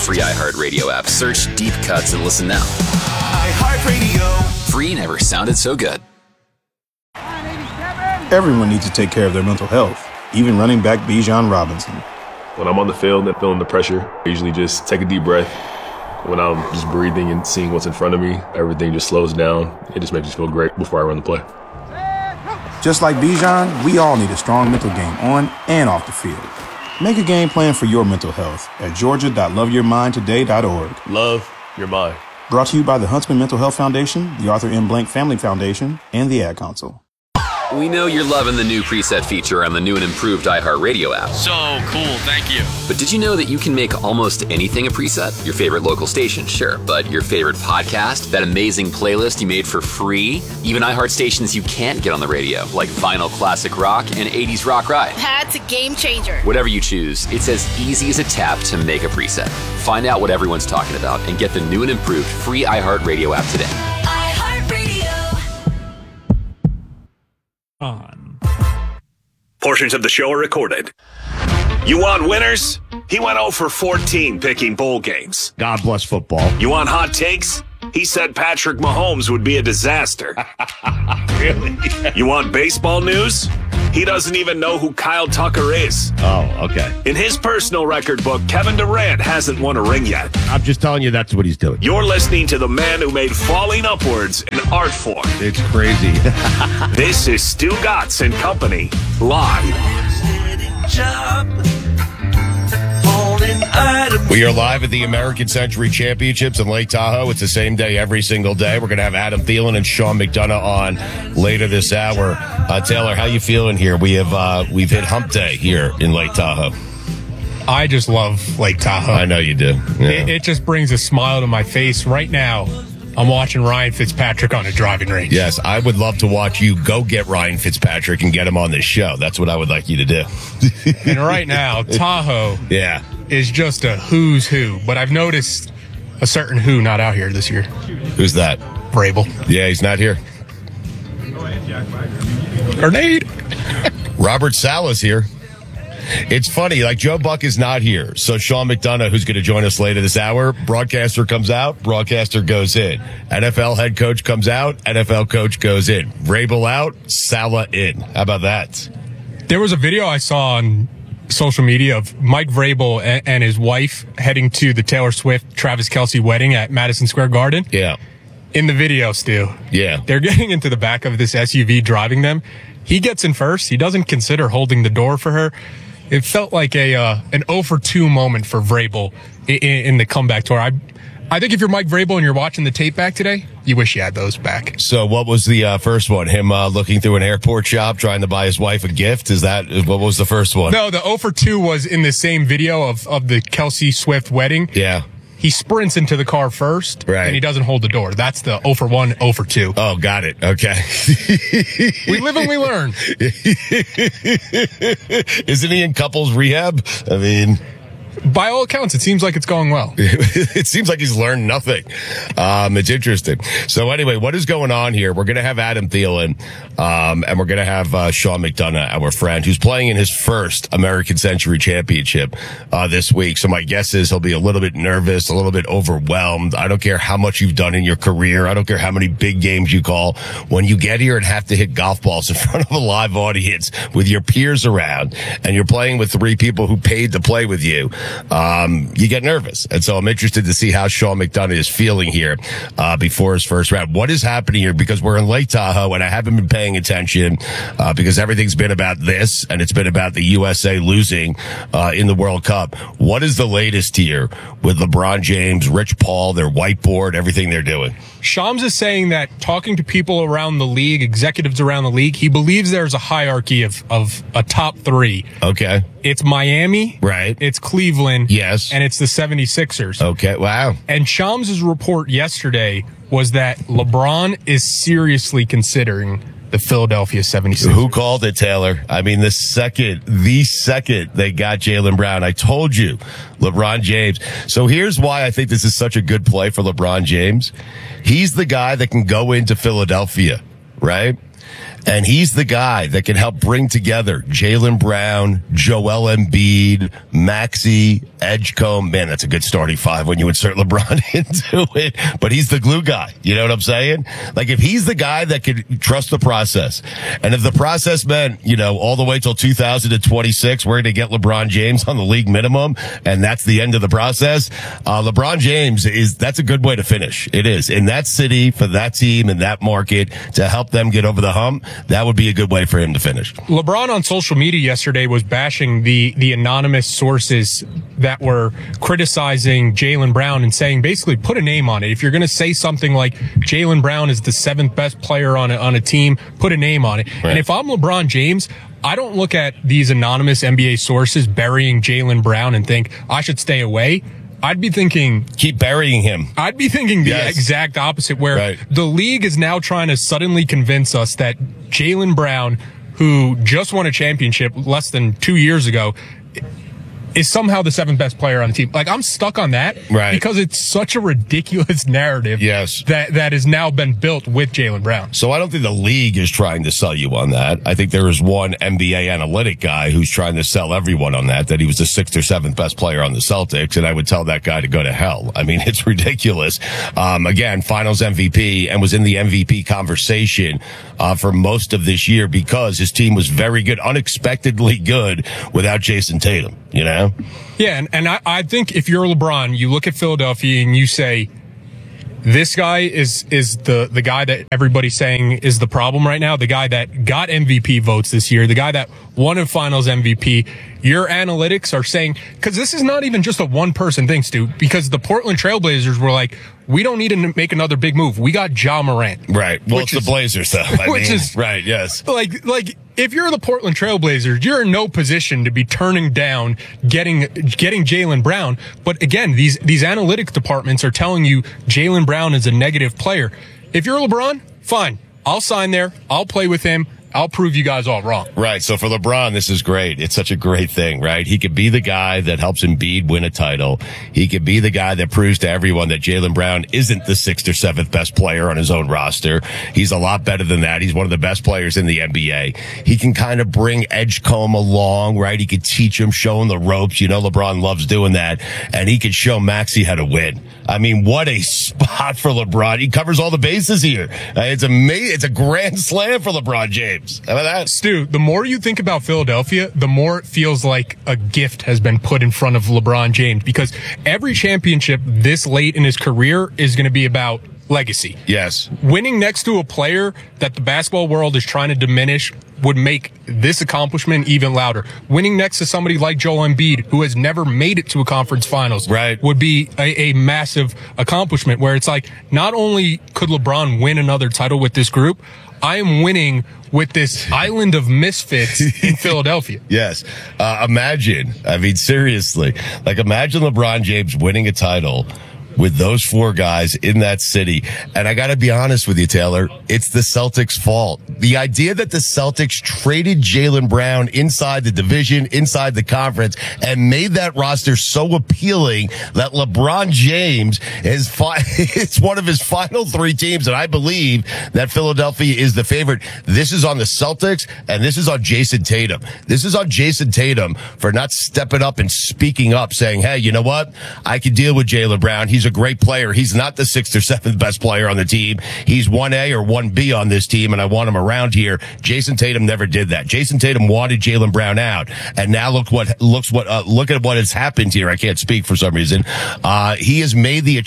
Free iHeartRadio app. Search Deep Cuts and listen now. iHeartRadio. Free never sounded so good. Everyone needs to take care of their mental health, even running back Bijan Robinson. When I'm on the field and feeling the pressure, I usually just take a deep breath. When I'm just breathing and seeing what's in front of me, everything just slows down. It just makes me feel great before I run the play. Just like Bijan, we all need a strong mental game on and off the field. Make a game plan for your mental health at georgia.loveyourmindtoday.org. Love your mind. Brought to you by the Huntsman Mental Health Foundation, the Arthur M. Blank Family Foundation, and the Ad Council. We know you're loving the new preset feature on the new and improved iHeartRadio app. So cool, thank you. But did you know that you can make almost anything a preset? Your favorite local station, sure, but your favorite podcast, that amazing playlist you made for free, even iHeart stations you can't get on the radio, like Vinyl Classic Rock and 80s Rock Ride. That's a game changer. Whatever you choose, it's as easy as a tap to make a preset. Find out what everyone's talking about and get the new and improved free iHeartRadio app today. On. Portions of the show are recorded. You want winners? He went 0 for 14 picking bowl games. God bless football. You want hot takes? He said Patrick Mahomes would be a disaster. Really? You want baseball news? He doesn't even know who Kyle Tucker is. Oh, okay. In his personal record book, Kevin Durant hasn't won a ring yet. I'm just telling you that's what he's doing. You're listening to the man who made falling upwards an art form. It's crazy. This is Stu Gatz and Company, live. We are live at the American Century Championships in Lake Tahoe. It's the same day every single day. We're going to have Adam Thielen and Sean McDonough on later this hour. Taylor, how you feeling here? We've hit hump day here in Lake Tahoe. I just love Lake Tahoe. I know you do. Yeah. It just brings a smile to my face. Right now, I'm watching Ryan Fitzpatrick on a driving range. Yes, I would love to watch you go get Ryan Fitzpatrick and get him on this show. That's what I would like you to do. And right now, Tahoe is just a who's who. But I've noticed a certain who not out here this year. Who's that? Vrabel. Yeah, he's not here. Grenade. Robert Saleh's here. It's funny, like Joe Buck is not here. So Sean McDonough, who's going to join us later this hour, broadcaster comes out, broadcaster goes in. NFL head coach comes out, NFL coach goes in. Vrabel out, Saleh in. How about that? There was a video I saw on social media of Mike Vrabel and his wife heading to the Taylor Swift, Travis Kelce wedding at Madison Square Garden. Yeah. In the video, Stu. Yeah. They're getting into the back of this SUV driving them. He gets in first. He doesn't consider holding the door for her. It felt like an 0 for 2 moment for Vrabel in the comeback tour. I think if you're Mike Vrabel and you're watching the tape back today, you wish you had those back. So what was the first one? Him looking through an airport shop trying to buy his wife a gift? Is that what was the first one? No, the 0 for 2 was in the same video of the Kelce Swift wedding. Yeah. He sprints into the car first, right, and he doesn't hold the door. That's the 0 for 1, 0 for 2. Oh, got it. Okay. We live and we learn. Isn't he in couples rehab? I mean, by all accounts, it seems like it's going well. It seems like he's learned nothing. It's interesting. So anyway, what is going on here? We're going to have Adam Thielen, and we're going to have Sean McDonough, our friend, who's playing in his first American Century Championship this week. So my guess is he'll be a little bit nervous, a little bit overwhelmed. I don't care how much you've done in your career. I don't care how many big games you call. When you get here and have to hit golf balls in front of a live audience with your peers around, and you're playing with 3 people who paid to play with you, you get nervous. And so I'm interested to see how Sean McDonough is feeling here before his first round. What is happening here? Because we're in Lake Tahoe and I haven't been paying attention because everything's been about this and it's been about the USA losing in the World Cup. What is the latest here with LeBron James, Rich Paul, their whiteboard, everything they're doing? Shams is saying that talking to people around the league, executives around the league, he believes there's a hierarchy of a top 3. Okay. It's Miami. Right. It's Cleveland. Yes. And it's the 76ers. Okay. Wow. And Shams' report yesterday was that LeBron is seriously considering the Philadelphia 76ers. Who called it, Taylor? I mean, the second they got Jaylen Brown, I told you, LeBron James. So here's why I think this is such a good play for LeBron James. He's the guy that can go into Philadelphia, right? And he's the guy that can help bring together Jaylen Brown, Joel Embiid, Maxey, Edgecombe. Man, that's a good starting five when you insert LeBron into it. But he's the glue guy. You know what I'm saying? Like, if he's the guy that could trust the process, and if the process meant, all the way till 2026, we're going to get LeBron James on the league minimum, and that's the end of the process, LeBron James that's a good way to finish. It is. In that city, for that team, in that market, to help them get over the hump, that would be a good way for him to finish. LeBron on social media yesterday was bashing the anonymous sources that were criticizing Jaylen Brown and saying, basically, put a name on it. If you're going to say something like Jaylen Brown is the 7th best player on a team, put a name on it. Right. And if I'm LeBron James, I don't look at these anonymous NBA sources burying Jaylen Brown and think I should stay away. I'd be thinking, keep burying him. I'd be thinking the exact opposite, where the league is now trying to suddenly convince us that Jaylen Brown, who just won a championship less than 2 years ago, is somehow the 7th best player on the team. Like, I'm stuck on that because it's such a ridiculous narrative that has now been built with Jaylen Brown. So I don't think the league is trying to sell you on that. I think there is one NBA analytic guy who's trying to sell everyone on that he was the 6th or 7th best player on the Celtics, and I would tell that guy to go to hell. I mean, it's ridiculous. Again, finals MVP, and was in the MVP conversation for most of this year because his team was very good, unexpectedly good, without Jason Tatum, Yeah, and I think if you're LeBron, you look at Philadelphia and you say, this guy is the guy that everybody's saying is the problem right now, the guy that got MVP votes this year, the guy that won a finals MVP. Your analytics are saying, because this is not even just a one-person thing, Stu, because the Portland Trailblazers were like, we don't need to make another big move. We got Ja Morant. Right. Well, it's the Blazers, though. Right, yes. Like, if you're the Portland Trailblazers, you're in no position to be turning down getting Jaylen Brown. But again, these analytics departments are telling you Jaylen Brown is a negative player. If you're LeBron, fine. I'll sign there. I'll play with him. I'll prove you guys all wrong. Right. So for LeBron, this is great. It's such a great thing, right? He could be the guy that helps Embiid win a title. He could be the guy that proves to everyone that Jaylen Brown isn't the 6th or 7th best player on his own roster. He's a lot better than that. He's one of the best players in the NBA. He can kind of bring Edgecombe along, right? He could teach him, show him the ropes. LeBron loves doing that. And he could show Maxey how to win. I mean, what a spot for LeBron. He covers all the bases here. It's amazing. It's a grand slam for LeBron James. How about that? Stu, the more you think about Philadelphia, the more it feels like a gift has been put in front of LeBron James, because every championship this late in his career is going to be about legacy. Yes. Winning next to a player that the basketball world is trying to diminish would make this accomplishment even louder. Winning next to somebody like Joel Embiid, who has never made it to a conference finals, would be a massive accomplishment, where it's like, not only could LeBron win another title with this group, I am winning with this island of misfits in Philadelphia. Yes. Imagine, seriously, imagine LeBron James winning a title with those 4 guys in that city. And I got to be honest with you, Taylor, it's the Celtics' fault. The idea that the Celtics traded Jaylen Brown inside the division, inside the conference, and made that roster so appealing that LeBron James it's one of his final 3 teams, and I believe that Philadelphia is the favorite. This is on the Celtics, and this is on Jason Tatum. This is on Jason Tatum for not stepping up and speaking up, saying, hey, you know what? I can deal with Jaylen Brown. He's a great player. He's not the 6th or 7th best player on the team. He's 1A or 1B on this team, and I want him around here. Jason Tatum never did that. Jason Tatum wanted Jaylen Brown out, and now look at what has happened here. I can't speak for some reason. He has made the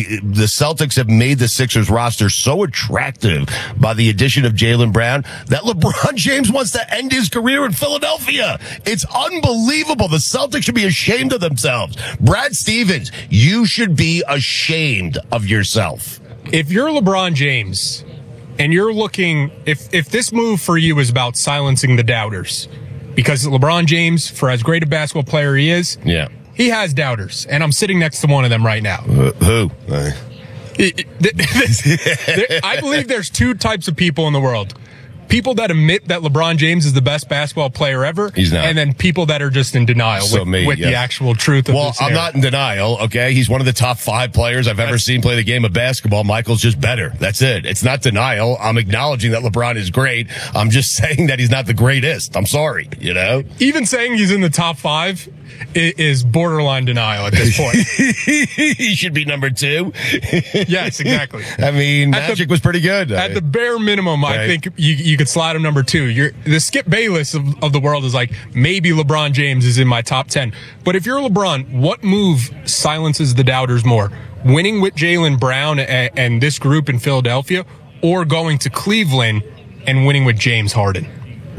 Celtics have made the Sixers roster so attractive by the addition of Jaylen Brown that LeBron James wants to end his career in Philadelphia. It's unbelievable. The Celtics should be ashamed of themselves. Brad Stevens, you should be ashamed of yourself. If you're LeBron James and you're looking, if this move for you is about silencing the doubters, because LeBron James, for as great a basketball player he is, he has doubters, and I'm sitting next to one of them right now. Who? I believe there's 2 types of people in the world. people that admit that LeBron James is the best basketball player ever. He's not. And then people that are just in denial with the actual truth of this. I'm not in denial, okay? He's one of the top 5 players I've ever seen play the game of basketball. Michael's just better. That's it. It's not denial. I'm acknowledging that LeBron is great. I'm just saying that he's not the greatest. I'm sorry, you know? Even saying he's in the top 5 is borderline denial at this point. He should be number 2. Yes, exactly. I mean, Magic was pretty good. At the bare minimum, right. I think you could slide him number 2. The Skip Bayless of the world is like, maybe LeBron James is in my top 10. But if you're LeBron, what move silences the doubters more? Winning with Jaylen Brown and this group in Philadelphia, or going to Cleveland and winning with James Harden?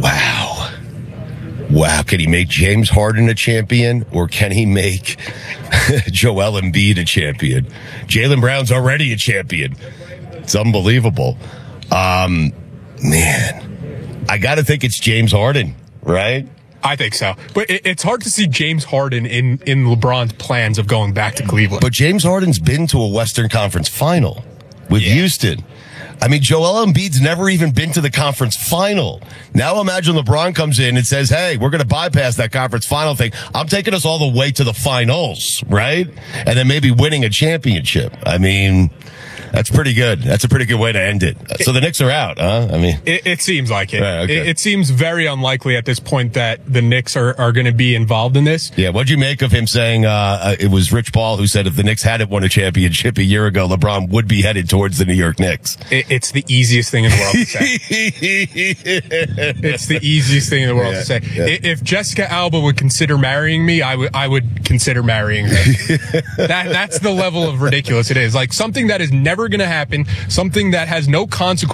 Wow, can he make James Harden a champion, or can he make Joel Embiid a champion? Jaylen Brown's already a champion. It's unbelievable. Man, I got to think it's James Harden, right? I think so. But it's hard to see James Harden in LeBron's plans of going back to Cleveland. But James Harden's been to a Western Conference final with Houston. I mean, Joel Embiid's never even been to the conference final. Now imagine LeBron comes in and says, hey, we're going to bypass that conference final thing. I'm taking us all the way to the finals, right? And then maybe winning a championship. I mean, that's pretty good. That's a pretty good way to end it. So the Knicks are out, huh? I mean, it seems like it. Right, okay. It seems very unlikely at this point that the Knicks are going to be involved in this. Yeah. What'd you make of him saying, it was Rich Paul who said if the Knicks hadn't won a championship a year ago, LeBron would be headed towards the New York Knicks? It's the easiest thing in the world to say. It's the easiest thing in the world to say. Yeah. If Jessica Alba would consider marrying me, I would consider marrying her. That's the level of ridiculous it is. Like something that is never going to happen, something that has no consequence.